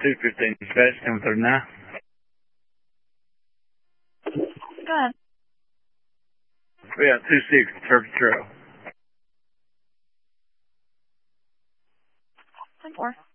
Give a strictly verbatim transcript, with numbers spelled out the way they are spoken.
two fifteen dispatch, ten thirty-nine. Go ahead. Yeah, two six Turkey Trail. ten four.